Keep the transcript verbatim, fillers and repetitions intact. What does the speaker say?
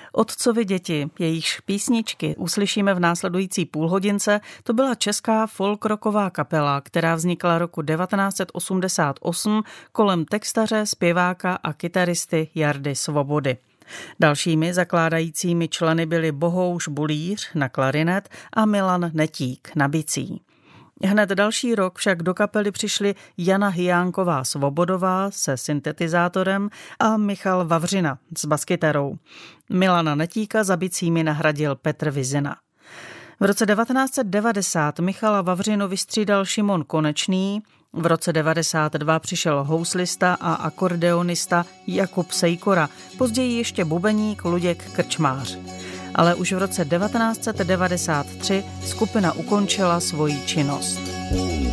Otcovi děti, jejichž písničky uslyšíme v následující půlhodince, to byla česká folkrocková kapela, která vznikla roku devatenáct set osmdesát osm kolem textaře, zpěváka a kytaristy Jardy Svobody. Dalšími zakládajícími členy byli Bohouš Bulíř na klarinet a Milan Netík na bicí. Hned další rok však do kapely přišli Jana Hyánková Svobodová se syntetizátorem a Michal Vavřina s baskytarou. Milana Netíka za bicími nahradil Petr Vizina. V roce devatenáct set devadesát Michala Vavřinu vystřídal Šimon Konečný, v roce devadesát dva přišel houslista a akordeonista Jakub Sejkora, později ještě bubeník Luděk Krčmář. Ale už v roce devatenáct set devadesát tři skupina ukončila svoji činnost.